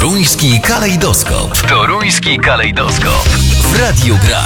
Toruński kalejdoskop. Toruński kalejdoskop. W Radiu Gra.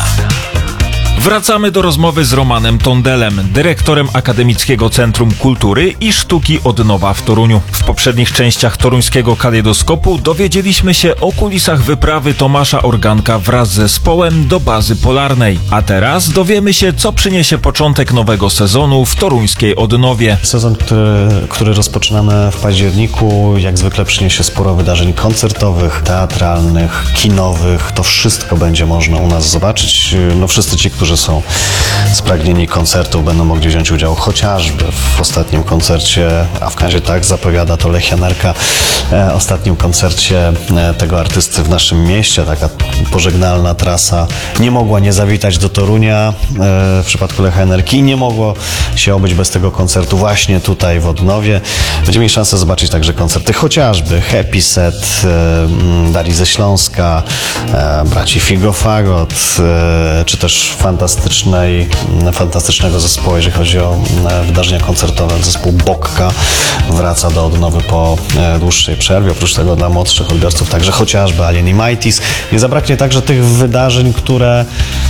Wracamy do rozmowy z Romanem Tondelem, dyrektorem Akademickiego Centrum Kultury i Sztuki Odnowa w Toruniu. W poprzednich częściach Toruńskiego Kalejdoskopu dowiedzieliśmy się o kulisach wyprawy Tomasza Organka wraz z zespołem do bazy polarnej. A teraz dowiemy się, co przyniesie początek nowego sezonu w toruńskiej Odnowie. Sezon, który rozpoczynamy w październiku, jak zwykle przyniesie sporo wydarzeń koncertowych, teatralnych, kinowych. To wszystko będzie można u nas zobaczyć. Wszyscy ci, którzy są spragnieni koncertów, będą mogli wziąć udział chociażby w ostatnim koncercie, a w razie tak zapowiada to Lechia Nerka, ostatnim koncercie tego artysty w naszym mieście. Taka pożegnalna trasa nie mogła nie zawitać do Torunia w przypadku Lechia Nerki i nie mogło się obyć bez tego koncertu właśnie tutaj w Odnowie. Będziemy mieli szansę zobaczyć także koncerty chociażby Happy Set, Darii ze Śląska, braci Figo Fagot, czy też fantastycznego zespołu, jeżeli chodzi o wydarzenia koncertowe. Zespół Bokka wraca do Odnowy po dłuższej przerwie. Oprócz tego dla młodszych odbiorców także chociażby Alien i Mighties. Nie zabraknie także tych wydarzeń, które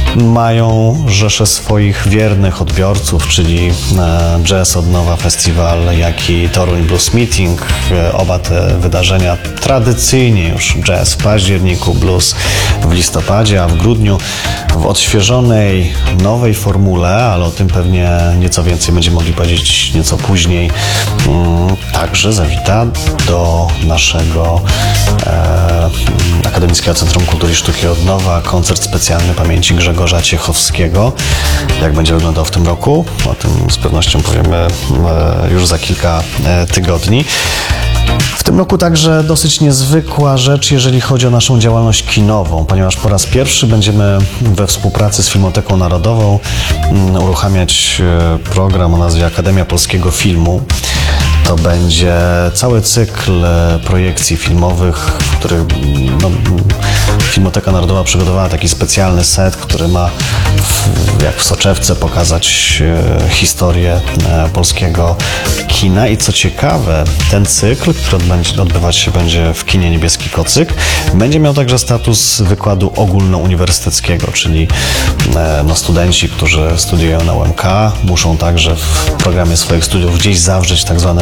mają rzeszę swoich wiernych odbiorców, czyli Jazz Odnowa Festiwal, jak i Toruń Blues Meeting. Oba te wydarzenia tradycyjnie już jazz w październiku, blues w listopadzie, a w grudniu w odświeżonej, nowej formule, ale o tym pewnie nieco więcej będziemy mogli powiedzieć nieco później. Także zawita do naszego Akademickiego Centrum Kultury i Sztuki Odnowa koncert specjalny pamięci Grzegorza Ciechowskiego. Jak będzie wyglądał w tym roku? O tym z pewnością powiemy już za kilka tygodni. W tym roku także dosyć niezwykła rzecz, jeżeli chodzi o naszą działalność kinową, ponieważ po raz pierwszy będziemy we współpracy z Filmoteką Narodową uruchamiać program o nazwie Akademia Polskiego Filmu. To będzie cały cykl projekcji filmowych, w których Filmoteka Narodowa przygotowała taki specjalny set, który ma jak w soczewce pokazać historię polskiego kina. I co ciekawe, ten cykl, który odbywać się będzie w kinie Niebieski Kocyk, będzie miał także status wykładu ogólnouniwersyteckiego, czyli studenci, którzy studiują na UMK, muszą także w programie swoich studiów gdzieś zawrzeć tak zwane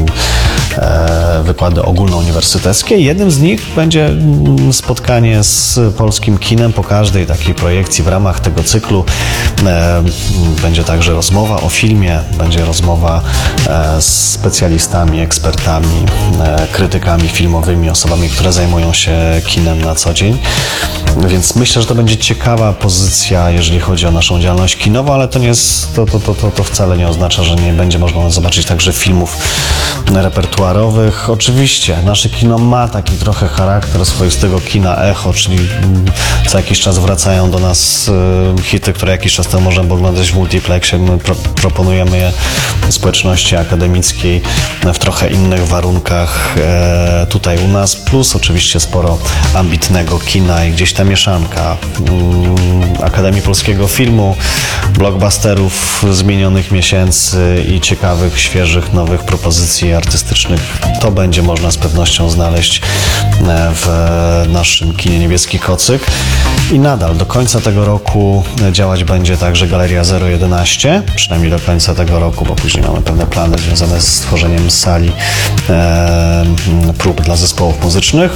wykłady ogólnouniwersyteckie. Jednym z nich będzie spotkanie z polskim kinem. Po każdej takiej projekcji w ramach tego cyklu będzie także rozmowa o filmie, będzie rozmowa z specjalistami, ekspertami, krytykami filmowymi, osobami, które zajmują się kinem na co dzień. Więc myślę, że to będzie ciekawa pozycja, jeżeli chodzi o naszą działalność kinową, ale to nie jest, to wcale nie oznacza, że nie będzie można zobaczyć także filmów repertuarowych. Oczywiście nasze kino ma taki trochę charakter swoistego kina echo, czyli co jakiś czas wracają do nas hity, które jakiś czas temu możemy oglądać w multiplexie. My proponujemy je społeczności akademickiej w trochę innych warunkach tutaj u nas, plus oczywiście sporo ambitnego kina i gdzieś ta mieszanka Akademii Polskiego Filmu, blockbusterów z minionych miesięcy i ciekawych, świeżych, nowych propozycji artystycznych. To będzie można z pewnością znaleźć w naszym kinie Niebieski Kocyk. I nadal do końca tego roku działać będzie także Galeria 011, przynajmniej do końca tego roku, bo później mamy pewne plany związane z stworzeniem sali prób dla zespołów muzycznych.